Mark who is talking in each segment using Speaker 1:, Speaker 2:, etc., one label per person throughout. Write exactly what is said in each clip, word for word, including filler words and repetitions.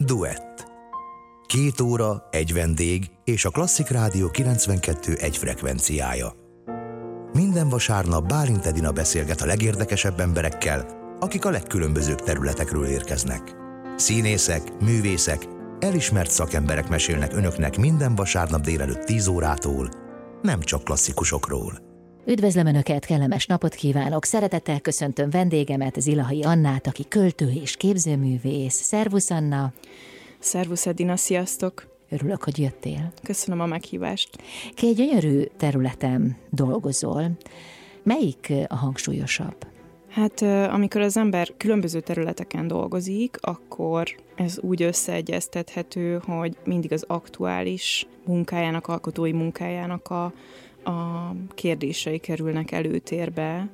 Speaker 1: Duett. Két óra, egy vendég és a Klasszik Rádió kilencvenkettő egy frekvenciája. Minden vasárnap Bálint Edina beszélget a legérdekesebb emberekkel, akik a legkülönbözőbb területekről érkeznek. Színészek, művészek, elismert szakemberek mesélnek önöknek minden vasárnap délelőtt tíz órától, nem csak klasszikusokról.
Speaker 2: Üdvözlöm Önöket, kellemes napot kívánok! Szeretettel köszöntöm vendégemet, Zilahi Annát, aki költő és képzőművész. Szervusz, Anna!
Speaker 3: Szervusz, Edina, sziasztok!
Speaker 2: Örülök, hogy jöttél.
Speaker 3: Köszönöm a meghívást.
Speaker 2: Két gyönyörű területen dolgozol. Melyik a hangsúlyosabb?
Speaker 3: Hát amikor az ember különböző területeken dolgozik, akkor ez úgy összeegyeztethető, hogy mindig az aktuális munkájának, alkotói munkájának a, a kérdései kerülnek előtérbe,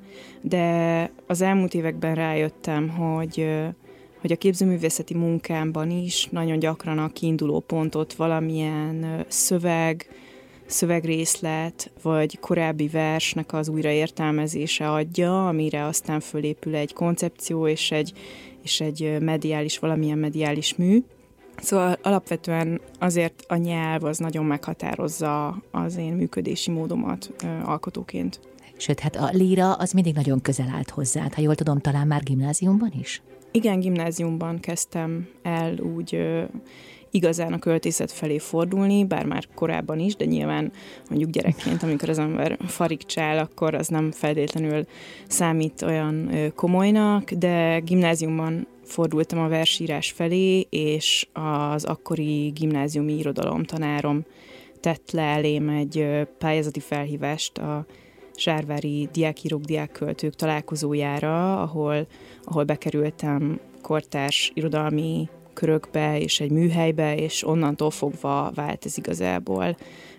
Speaker 3: de az elmúlt években rájöttem, hogy, hogy a képzőművészeti munkámban is nagyon gyakran a kiinduló pontot valamilyen szöveg, szövegrészlet, vagy korábbi versnek az újraértelmezése adja, amire aztán fölépül egy koncepció és egy, és egy mediális, valamilyen mediális mű. Szóval alapvetően azért a nyelv az nagyon meghatározza az én működési módomat ö, alkotóként.
Speaker 2: Sőt, hát a líra az mindig nagyon közel állt hozzád. Ha jól tudom, talán már gimnáziumban is?
Speaker 3: Igen, gimnáziumban kezdtem el úgy ö, igazán a költészet felé fordulni, bár már korábban is, de nyilván mondjuk gyerekként, amikor az ember farigcsál, akkor az nem feltétlenül számít olyan komolynak, de gimnáziumban fordultam a versírás felé, és az akkori gimnáziumi irodalomtanárom tett le elém egy pályázati felhívást a zsárvári diákírók, diákköltők találkozójára, ahol, ahol bekerültem kortárs irodalmi körökbe és egy műhelybe, és onnantól fogva vált ez igazából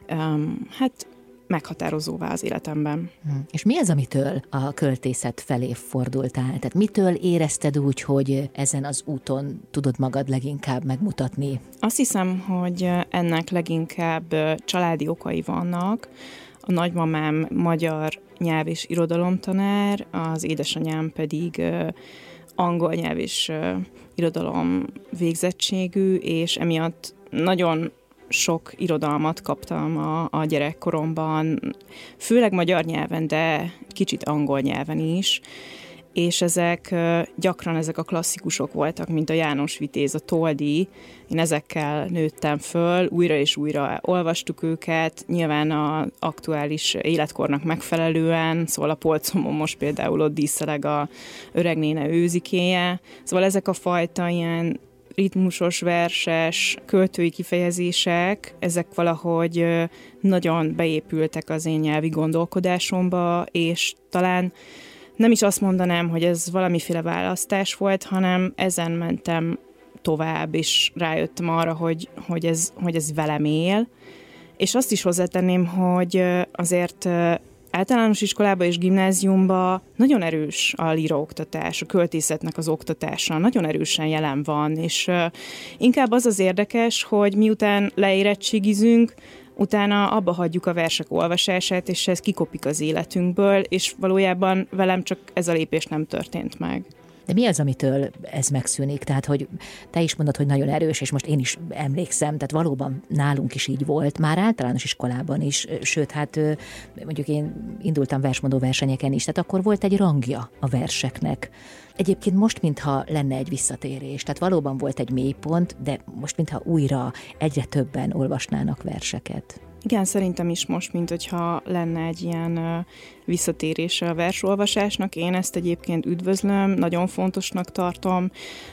Speaker 3: um, hát meghatározóvá az életemben.
Speaker 2: És mi az, amitől a költészet felé fordultál? Tehát mitől érezted úgy, hogy ezen az úton tudod magad leginkább megmutatni?
Speaker 3: Azt hiszem, hogy ennek leginkább családi okai vannak. A nagymamám magyar nyelv és irodalomtanár, az édesanyám pedig angol nyelv és uh, irodalom végzettségű, és emiatt nagyon sok irodalmat kaptam a, a gyerekkoromban, főleg magyar nyelven, de kicsit angol nyelven is, és ezek uh, gyakran ezek a klasszikusok voltak, mint a János Vitéz, a Toldy. Én ezekkel nőttem föl, újra és újra olvastuk őket, nyilván az aktuális életkornak megfelelően, szóval a polcomon most például ott díszeleg a öregnéne őzikéje. Szóval ezek a fajta ilyen ritmusos, verses, költői kifejezések, ezek valahogy nagyon beépültek az én nyelvi gondolkodásomba, és talán nem is azt mondanám, hogy ez valamiféle választás volt, hanem ezen mentem tovább, és rájöttem arra, hogy, hogy, ez, hogy ez velem él. És azt is hozzátenném, hogy azért általános iskolában és gimnáziumban nagyon erős a líraoktatás, a költészetnek az oktatása, nagyon erősen jelen van, és inkább az az érdekes, hogy miután leérettségizünk, utána abba hagyjuk a versek olvasását, és ez kikopik az életünkből, és valójában velem csak ez a lépés nem történt meg.
Speaker 2: De mi az, amitől ez megszűnik? Tehát, hogy te is mondod, hogy nagyon erős, és most én is emlékszem, tehát valóban nálunk is így volt, már általános iskolában is, sőt, hát mondjuk én indultam versmondó versenyeken is, tehát akkor volt egy rangja a verseknek. Egyébként most, mintha lenne egy visszatérés, tehát valóban volt egy mélypont, de most, mintha újra egyre többen olvasnának verseket.
Speaker 3: Igen, szerintem is most, mint hogyha lenne egy ilyen visszatérése a versolvasásnak. Én ezt egyébként üdvözlöm, nagyon fontosnak tartom.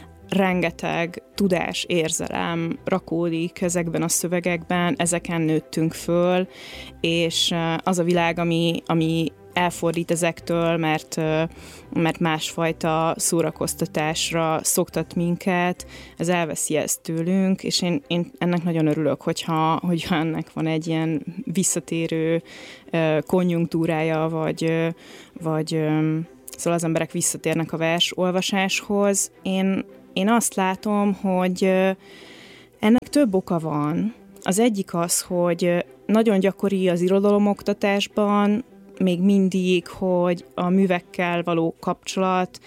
Speaker 3: Rengeteg tudás, érzelem rakódik ezekben a szövegekben, ezeken nőttünk föl, és az a világ, ami, ami elfordít ezektől, mert, mert másfajta szórakoztatásra szoktat minket, ez elveszi ezt tőlünk, és én, én ennek nagyon örülök, hogyha, hogyha ennek van egy ilyen visszatérő konjunktúrája, vagy, vagy szóval az emberek visszatérnek a versolvasáshoz. Én, én azt látom, hogy ennek több oka van. Az egyik az, hogy nagyon gyakori az irodalomoktatásban még mindig, hogy a művekkel való kapcsolat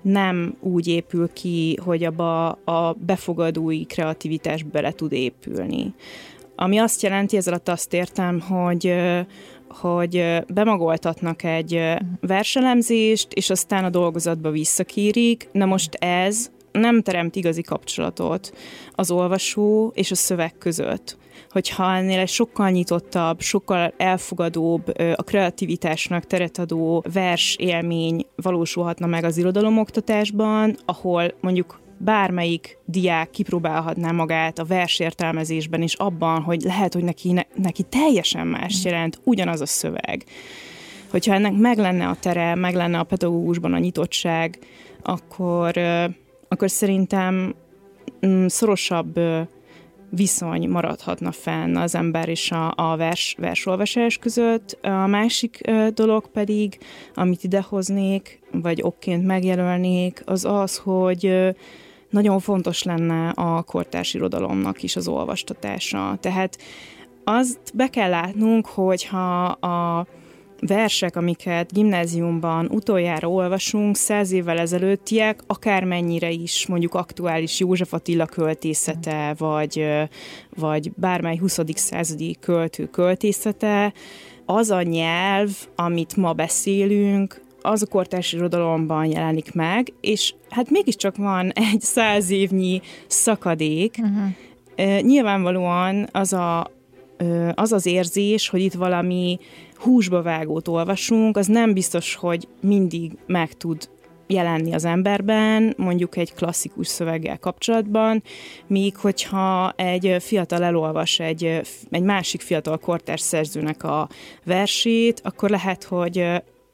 Speaker 3: nem úgy épül ki, hogy abba a befogadói kreativitás bele tud épülni. Ami azt jelenti, ez alatt azt értem, hogy hogy bemagoltatnak egy verselemzést, és aztán a dolgozatba visszakérik. Na most ez nem teremt igazi kapcsolatot az olvasó és a szöveg között. Hogyha ennél egy sokkal nyitottabb, sokkal elfogadóbb, a kreativitásnak teret adó vers élmény valósulhatna meg az irodalomoktatásban, ahol mondjuk bármelyik diák kipróbálhatná magát a versértelmezésben is abban, hogy lehet, hogy neki, neki teljesen más jelent ugyanaz a szöveg. Hogyha ennek meg lenne a tere, meg lenne a pedagógusban a nyitottság, akkor, akkor szerintem szorosabb viszony maradhatna fenn az ember és a, a vers, versolvasás között. A másik dolog pedig, amit idehoznék, vagy okként megjelölnék, az az, hogy nagyon fontos lenne a kortárs irodalomnak is az olvastatása. Tehát azt be kell látnunk, hogyha a versek, amiket gimnáziumban utoljára olvasunk, száz évvel ezelőttiek, akármennyire is mondjuk aktuális József Attila költészete, vagy, vagy bármely huszadik századi költő költészete, az a nyelv, amit ma beszélünk, az a kortárs irodalomban jelenik meg, és hát mégiscsak van egy száz évnyi szakadék. Uh-huh. Nyilvánvalóan az, a, az az érzés, hogy itt valami húsba vágót olvasunk, az nem biztos, hogy mindig meg tud jelenni az emberben, mondjuk egy klasszikus szöveggel kapcsolatban, míg hogyha egy fiatal elolvas egy, egy másik fiatal kortárs szerzőnek a versét, akkor lehet, hogy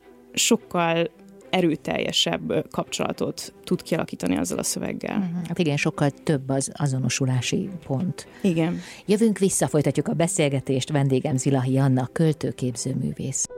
Speaker 3: sokkal erőteljesebb kapcsolatot tud kialakítani azzal a szöveggel.
Speaker 2: Hát igen, sokkal több az azonosulási pont.
Speaker 3: Igen.
Speaker 2: Jövünk vissza, folytatjuk a beszélgetést. Vendégem Zilahi Anna, költőképzőművész.